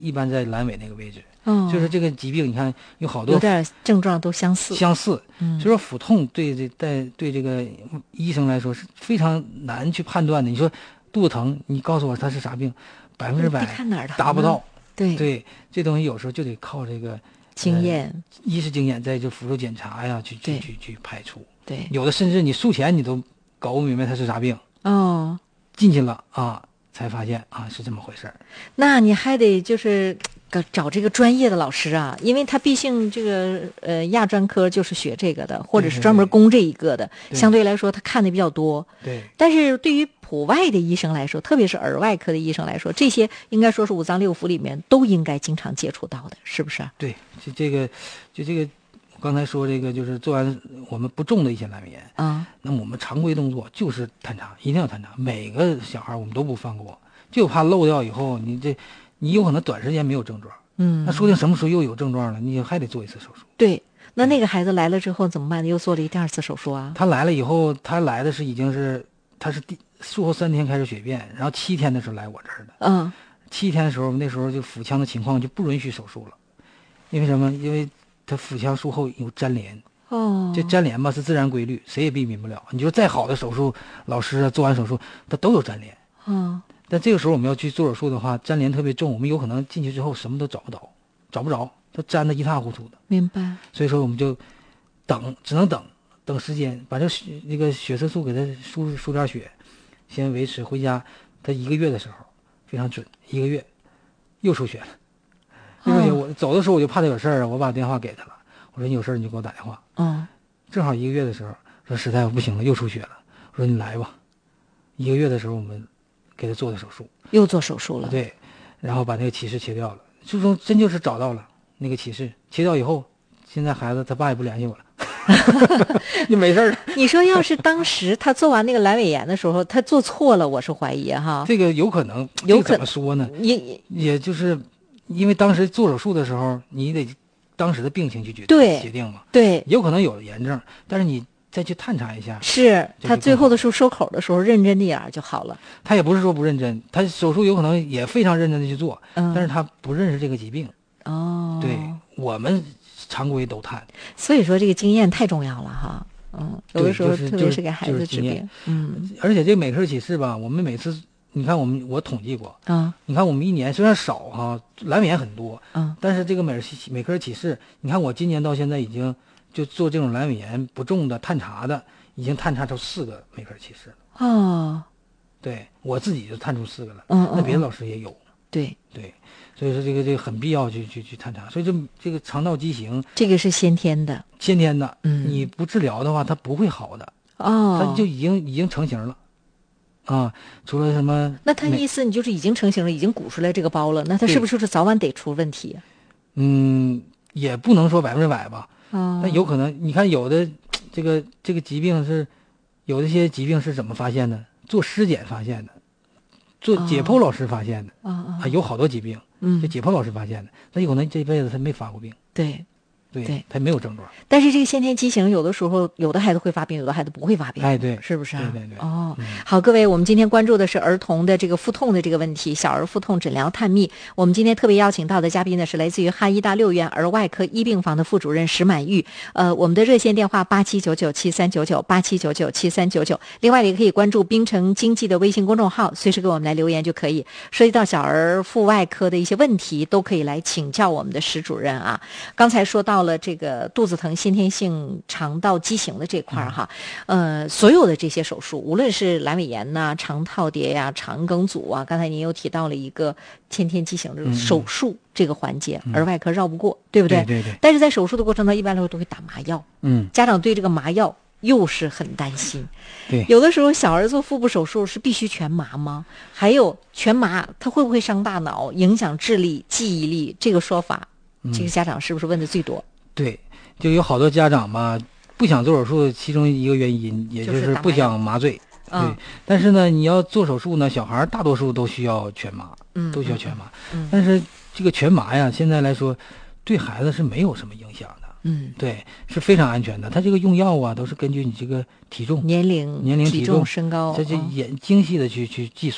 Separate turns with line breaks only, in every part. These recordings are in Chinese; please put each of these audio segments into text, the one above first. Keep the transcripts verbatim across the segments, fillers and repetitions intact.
一般在阑尾那个位置。
哦，
就是这个疾病，你看有好多
有点症状都相似。
相似，
嗯，
所以说腹痛对这对对这个医生来说是非常难去判断的。你说肚子疼，你告诉我它是啥病，百分之百达不到。
对
对，这东西有时候就得靠这个
经验，
呃、一是经验，再就辅助检查呀，去去去去排除。
对，
有的甚至你术前你都搞不明白它是啥病。
哦，
进去了啊，才发现啊是这么回事儿。
那你还得就是找这个专业的老师啊，因为他毕竟这个呃亚专科就是学这个的，或者是专门攻这一个的，
对对对，
相对来说他看的比较多。
对。
但是对于普外的医生来说，特别是耳外科的医生来说，这些应该说是五脏六腑里面都应该经常接触到的，是不是？
对，就这个，就这个，我刚才说这个，就是做完我们不重的一些阑尾炎
啊，
那么我们常规动作就是探查，一定要探查，每个小孩我们都不放过，就怕漏掉以后，你这你有可能短时间没有症状，
嗯，
那说不定什么时候又有症状了，你还得做一次手术。
对，那那个孩子来了之后怎么办？又做了一第二次手术啊？
他来了以后，他来的是已经是他是第术后三天开始血便，然后七天的时候来我这儿的。
嗯，
七天的时候，那时候就腹腔的情况就不允许手术了，因为什么？因为他腹腔术后有粘连。
哦，
这粘连吧是自然规律，谁也避免不了。你说再好的手术老师啊，做完手术他都有粘连。
嗯，
但这个时候我们要去做手术的话，粘连特别重，我们有可能进去之后什么都找不着，找不着，它粘得一塌糊涂的。
明白。
所以说我们就等，只能等等时间，把这那个血色素给它输输点血，先维持。回家他一个月的时候非常准，一个月又出血了。又出血，我走的时候我就怕他有事儿，我把电话给他了，我说你有事儿你就给我打电话。
嗯，
正好一个月的时候说实在不行了，又出血了，我说你来吧。一个月的时候我们给他做的手术，
又做手术了。
对，然后把那个歧视切掉了，最终真就是找到了那个歧视，切掉以后，现在孩子他爸也不联系我了。就没事了。
你说要是当时他做完那个阑尾炎的时候他做错了，我是怀疑哈。
这个有可能，
有可能、
这个、怎么说呢？
也
也就是因为当时做手术的时候，你得当时的病情去决决定嘛。
对，
有可能有炎症，但是你再去探查一下，
是他最后的时候收口的时候认真点就好了。
他也不是说不认真，他手术有可能也非常认真的去做，
嗯、
但是他不认识这个疾病。
哦，
对，我们常规都探。
所以说这个经验太重要了哈。嗯，有的时候、
就是、
特别是给孩子治病、就是，
嗯，而且这每科启示吧，我们每次你看我们我统计过
啊，
你看我们一年虽然少哈，阑尾炎很多，
嗯，
但是这个每每科启示，你看我今年到现在已经就做这种阑尾炎不重的探查的，已经探查出四个每科启示了。
哦，
对我自己就探出四个了，
嗯，
那别的老师也有。
对
对。所以说这个这个很必要去去去探查，所以这这个肠道畸形，
这个是先天的，
先天的，
嗯，
你不治疗的话，它不会好的，
哦，
它就已经已经成型了，啊，除了什么？
那他意思你就是已经成型了，已经鼓出来这个包了，那他是不是就是早晚得出问题？
嗯，也不能说百分之百吧，
哦，
那有可能，你看有的这个这个疾病是，有的些疾病是怎么发现的？做尸检发现的，做解剖老师发现的，
啊、哦、
啊，有好多疾病。
嗯，
这解剖老师发现的，那有可能这辈子他没发过病，
对，
对，
对
他没有症状。
但是这个先天畸形，有的时候有的孩子会发病，有的孩子不会发病，
哎，对，
是不是啊？
对对对。
哦、
嗯，
好，各位，我们今天关注的是儿童的这个腹痛的这个问题，小儿腹痛诊疗探秘。我们今天特别邀请到的嘉宾呢，是来自于哈医大六院儿外科一病房的副主任石满玉。呃，我们的热线电话八七九九七三九九八七九九七三九九，另外也可以关注冰城经济的微信公众号，随时给我们来留言就可以。涉及到小儿腹外科的一些问题，都可以来请教我们的石主任啊。刚才说到了这个肚子疼、先天性肠道畸形的这块哈，呃，所有的这些手术，无论是阑尾炎呐、肠套叠呀、肠梗阻啊，刚才您又提到了一个先天畸形的手术这个环节，
嗯、
儿外科绕不过，对不对？
对对对。
但是在手术的过程中，一般来说都会打麻药，
嗯，
家长对这个麻药又是很担心。
对，
有的时候小儿做腹部手术是必须全麻吗？还有全麻，它会不会伤大脑、影响智力、记忆力？这个说法，
嗯、
这个家长是不是问的最多？
对，就有好多家长吧，不想做手术，其中一个原因也就是不想麻醉。
就是
对，但是呢，你要做手术呢，小孩大多数都需要全麻，
嗯，
都需要全麻。
嗯，
但是这个全麻呀，现在来说，对孩子是没有什么影响的。
嗯，
对，是非常安全的。它这个用药啊，都是根据你这个体重、
年龄、
年龄、体
重、身高，
这就严精细的去去计算。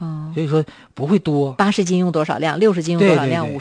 所以说不会多。
八十斤用多少量？六十斤用多少量？
对对对